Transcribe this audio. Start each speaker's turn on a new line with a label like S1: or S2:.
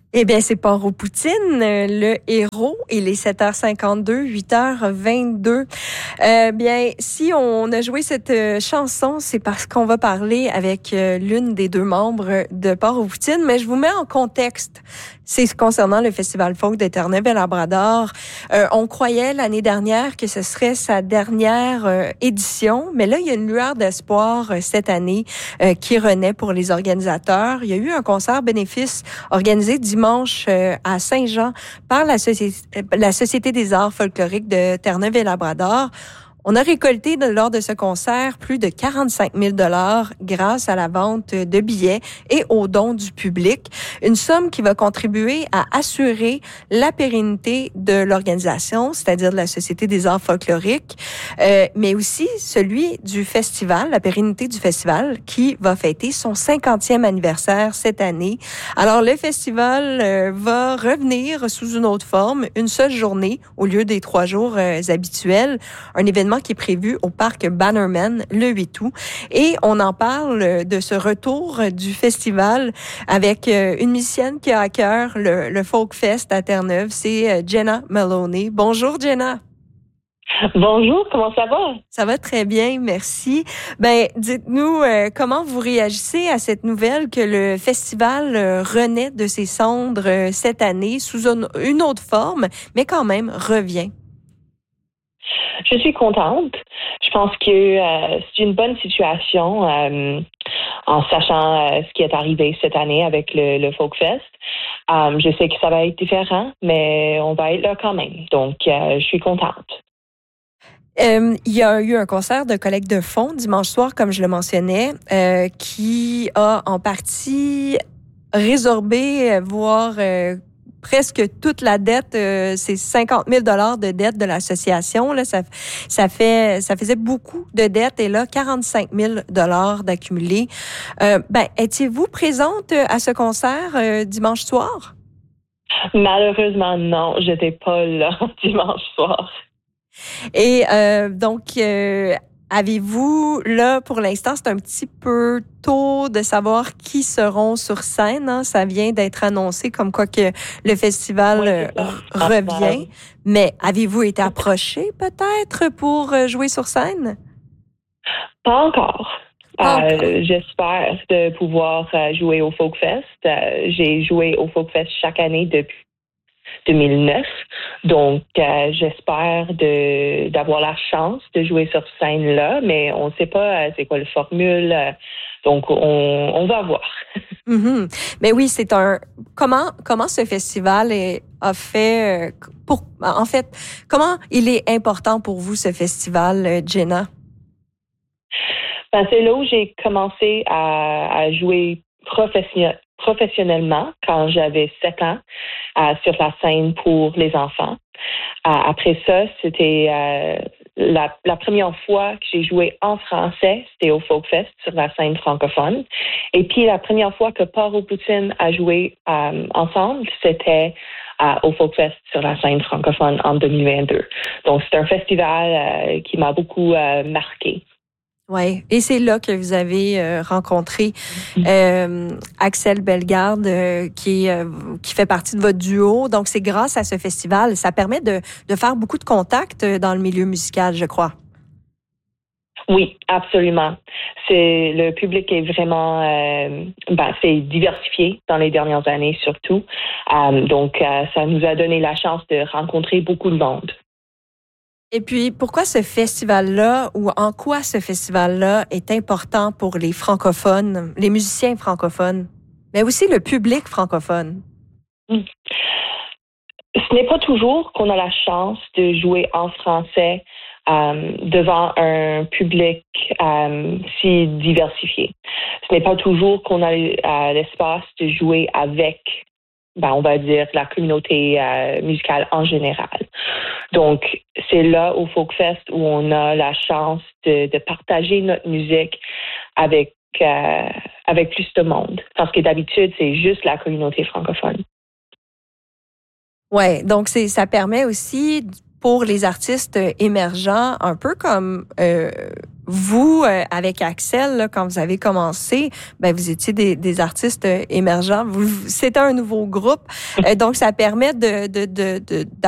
S1: Eh bien, c'est Port-aux-Poutines, le héros. Il est 7h52, 8h22. Bien, si on a joué cette chanson, c'est parce qu'on va parler avec l'une des deux membres de Port-aux-Poutines, mais je vous mets en contexte. C'est concernant le Festival folk de Terre-Neuve-et-Labrador. On croyait l'année dernière que ce serait sa dernière édition, mais là, il y a une lueur d'espoir cette année qui renaît pour les organisateurs. Il y a eu un concert bénéfice organisé dimanche à Saint-Jean par la Société des arts folkloriques de Terre-Neuve-et-Labrador. On a récolté lors de ce concert plus de 45 000 $ grâce à la vente de billets et aux dons du public. Une somme qui va contribuer à assurer la pérennité de l'organisation, c'est-à-dire de la Société des arts folkloriques, mais aussi celui du festival, la pérennité du festival qui va fêter son 50e anniversaire cette année. Alors, le festival va revenir sous une autre forme, une seule journée au lieu des 3 jours habituels. Un événement qui est prévu au parc Bannerman le 8 août. Et on en parle de ce retour du festival avec une musicienne qui a à cœur le Folk Fest à Terre-Neuve. C'est Jenna Maloney. Bonjour, Jenna.
S2: Bonjour, comment ça va?
S1: Ça va très bien, merci. Ben, dites-nous comment vous réagissez à cette nouvelle que le festival renaît de ses cendres cette année sous une autre forme, mais quand même revient.
S2: Je suis contente. Je pense que c'est une bonne situation en sachant ce qui est arrivé cette année avec le Folk Fest. Je sais que ça va être différent, mais on va être là quand même. Donc, je suis contente.
S1: Il y a eu un concert de collecte de fonds dimanche soir, comme je le mentionnais, qui a en partie résorbé, voire presque toute la dette, c'est 50 000 $ de dette de l'association. Là, ça faisait beaucoup de dettes et là, 45 000 $ d'accumulés. Étiez-vous présente à ce concert dimanche soir?
S2: Malheureusement, non, j'étais pas là dimanche soir.
S1: Et avez-vous, là, pour l'instant, c'est un petit peu tôt de savoir qui seront sur scène. Hein? Ça vient d'être annoncé comme quoi que le festival revient. Mais avez-vous été approché peut-être pour jouer sur scène?
S2: Pas encore. J'espère de pouvoir jouer au Folk Fest. J'ai joué au Folk Fest chaque année depuis 2009. Donc, j'espère d'avoir la chance de jouer sur scène là, mais on ne sait pas c'est quoi la formule. Donc, on va voir.
S1: Mm-hmm. Mais oui, c'est comment ce festival a fait comment il est important pour vous, ce festival, Jenna?
S2: C'est là où j'ai commencé à jouer professionnellement quand j'avais 7 ans sur la scène pour les enfants. Après ça, c'était la première fois que j'ai joué en français, c'était au Folk Fest sur la scène francophone. Et puis la première fois que Port-aux-Poutines a joué ensemble, c'était au Folk Fest sur la scène francophone en 2022. Donc c'est un festival qui m'a beaucoup marqué.
S1: Oui, et c'est là que vous avez rencontré Axel Bellegarde, qui fait partie de votre duo. Donc, c'est grâce à ce festival. Ça permet de faire beaucoup de contacts dans le milieu musical, je crois.
S2: Oui, absolument. Le public est vraiment c'est diversifié dans les dernières années surtout. Donc, ça nous a donné la chance de rencontrer beaucoup de monde.
S1: Et puis, pourquoi ce festival-là ou en quoi ce festival-là est important pour les francophones, les musiciens francophones, mais aussi le public francophone?
S2: Ce n'est pas toujours qu'on a la chance de jouer en français devant un public si diversifié. Ce n'est pas toujours qu'on a l'espace de jouer avec, on va dire, la communauté musicale en général. Donc, c'est là au Folk Fest où on a la chance de partager notre musique avec plus de monde. Parce que d'habitude, c'est juste la communauté francophone.
S1: Ouais, donc ça permet aussi pour les artistes émergents, un peu comme vous, avec Axel, là, quand vous avez commencé, ben vous étiez des artistes émergents. C'était un nouveau groupe, donc ça permet